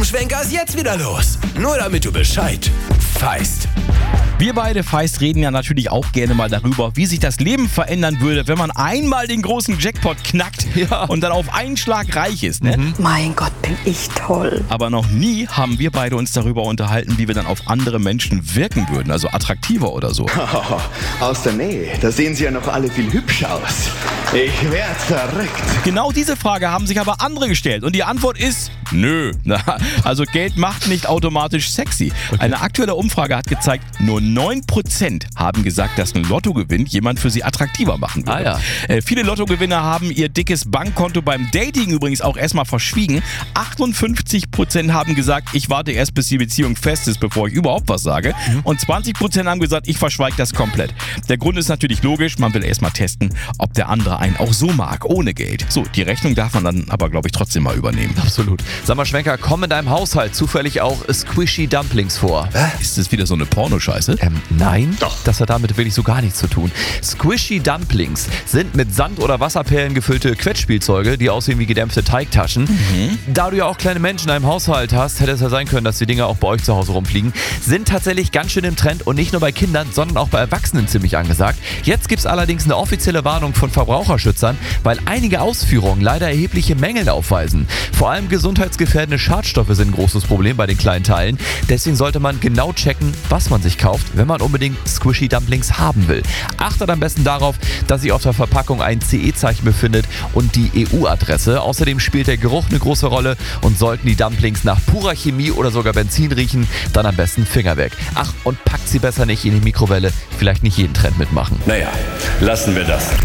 zum Schwenker ist jetzt wieder los. Nur damit du Bescheid weißt. Wir beide Feist reden ja natürlich auch gerne mal darüber, wie sich das Leben verändern würde, wenn man einmal den großen Jackpot knackt und dann auf einen Schlag reich ist. Ne? Mein Gott, bin ich toll. Aber noch nie haben wir beide uns darüber unterhalten, wie wir dann auf andere Menschen wirken würden, also attraktiver oder so. Aus der Nähe, da sehen sie ja noch alle viel hübscher aus. Ich werd verrückt. Genau diese Frage haben sich aber andere gestellt und die Antwort ist nö. Also Geld macht nicht automatisch sexy. Eine aktuelle Umfrage hat gezeigt, nur 9% haben gesagt, dass ein Lottogewinn jemand für sie attraktiver machen würde. Viele Lottogewinner haben ihr dickes Bankkonto beim Dating übrigens auch erstmal verschwiegen. 58% haben gesagt, ich warte erst, bis die Beziehung fest ist, bevor ich überhaupt was sage. Und 20% haben gesagt, ich verschweige das komplett. Der Grund ist natürlich logisch, man will erstmal testen, ob der andere einen auch so mag, ohne Geld. So, die Rechnung darf man dann aber, glaube ich, trotzdem mal übernehmen. Absolut. Sag mal, Schwenker, kommen in deinem Haushalt zufällig auch Squishy Dumplings vor? Ist das wieder so eine Pornoscheiße? Nein. Doch. Das hat damit wirklich so gar nichts zu tun. Squishy Dumplings sind mit Sand- oder Wasserperlen gefüllte Quetschspielzeuge, die aussehen wie gedämpfte Teigtaschen. Da du ja auch kleine Menschen in deinem Haushalt hast, hätte es ja sein können, dass die Dinger auch bei euch zu Hause rumfliegen. Sind tatsächlich ganz schön im Trend und nicht nur bei Kindern, sondern auch bei Erwachsenen ziemlich angesagt. Jetzt gibt es allerdings eine offizielle Warnung von Verbraucherschützern, weil einige Ausführungen leider erhebliche Mängel aufweisen. Vor allem gesundheitsgefährdende Schadstoffe sind ein großes Problem bei den kleinen Teilen. Deswegen sollte man genau checken, was man sich kauft, wenn man unbedingt Squishy Dumplings haben will. Achtet am besten darauf, dass sich auf der Verpackung ein CE-Zeichen befindet und die EU-Adresse. Außerdem spielt der Geruch eine große Rolle und sollten die Dumplings nach purer Chemie oder sogar Benzin riechen, dann am besten Finger weg. Ach, und packt sie besser nicht in die Mikrowelle, vielleicht nicht jeden Trend mitmachen. Naja, lassen wir das.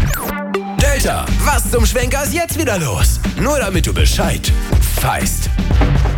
Delta, was zum Schwenker ist jetzt wieder los? Nur damit du Bescheid weißt.